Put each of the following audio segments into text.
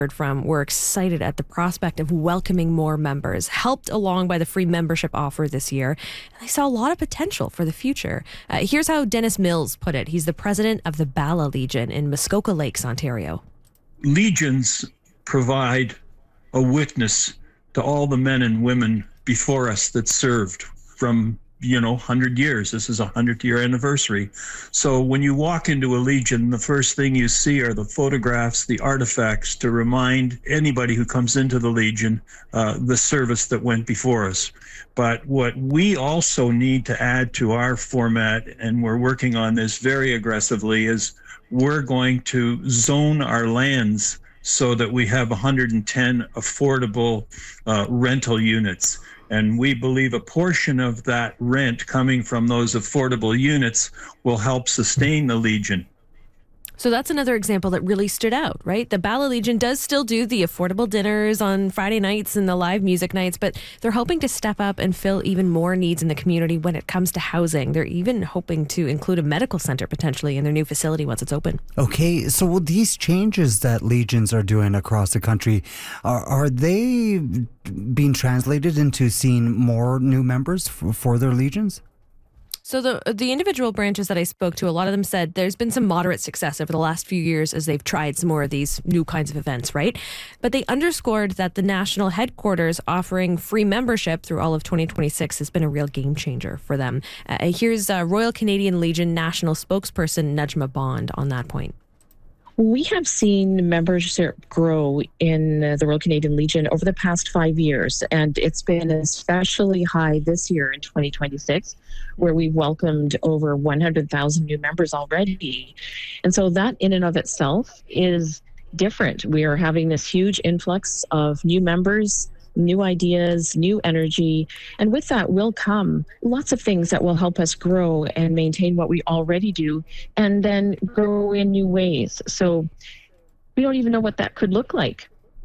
from were excited at the prospect of welcoming more members, helped along by the free membership offer this year. And they saw a lot of potential for the future. Here's how Dennis Mills put it. He's the president of the Bala Legion in Muskoka Lakes, Ontario. Legions provide a witness to all the men and women before us that served from 100 years. This is a 100-year anniversary. So when you walk into a legion, the first thing you see are the photographs, the artifacts to remind anybody who comes into the legion the service that went before us. But what we also need to add to our format, and we're working on this very aggressively, is we're going to zone our lands so that we have 110 affordable rental units. And we believe a portion of that rent coming from those affordable units will help sustain the Legion. So that's another example that really stood out, right? The Bala Legion does still do the affordable dinners on Friday nights and the live music nights, but they're hoping to step up and fill even more needs in the community when it comes to housing. They're even hoping to include a medical center potentially in their new facility once it's open. Okay, so will these changes that Legions are doing across the country, are they being translated into seeing more new members for their Legions? So the individual branches that I spoke to, a lot of them said there's been some moderate success over the last few years as they've tried some more of these new kinds of events, right? But they underscored that the national headquarters offering free membership through all of 2026 has been a real game changer for them. Here's Royal Canadian Legion national spokesperson Najma Bond on that point. We have seen membership grow in the Royal Canadian Legion over the past 5 years, and it's been especially high this year in 2026, where we welcomed over 100,000 new members already. And so that in and of itself is different. We are having this huge influx of new members, new ideas, new energy. And with that will come lots of things that will help us grow and maintain what we already do and then grow in new ways. So we don't even know what that could look like.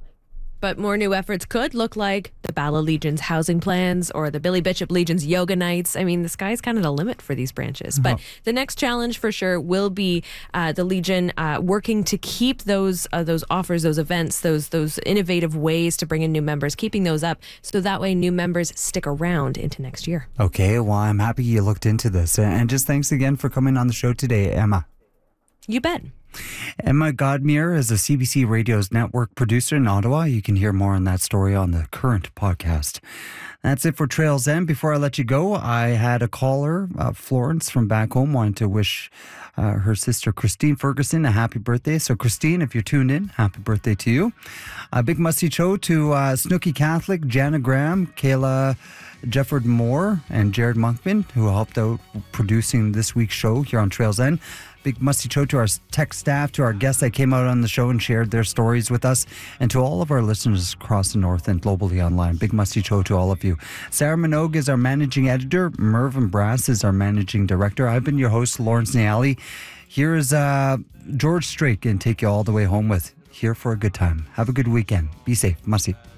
But more new efforts could look like the Bala Legion's housing plans or the Billy Bishop Legion's yoga nights. I mean, the sky's kind of the limit for these branches. But the next challenge for sure will be the Legion working to keep those offers, those events, those innovative ways to bring in new members, keeping those up so that way new members stick around into next year. Okay, well, I'm happy you looked into this. And just thanks again for coming on the show today, Emma. You bet. Emma Godmere is a CBC Radio's network producer in Ottawa. You can hear more on that story on the Current podcast. That's it for Trails End. Before I let you go, I had a caller, Florence from back home, wanted to wish her sister Christine Ferguson a happy birthday. So Christine, if you're tuned in, happy birthday to you. A big musty show to Snooki Catholic, Jana Graham, Kayla Jefford Moore, and Jared Monkman, who helped out producing this week's show here on Trails End. Big musty show to our tech staff, to our guests that came out on the show and shared their stories with us, and to all of our listeners across the North and globally online. Big musty show to all of you. Sarah Minogue is our managing editor. Mervyn Brass is our managing director. I've been your host, Lawrence Niali. Here is George Strait, and take you all the way home with Here for a Good Time. Have a good weekend. Be safe. Musty.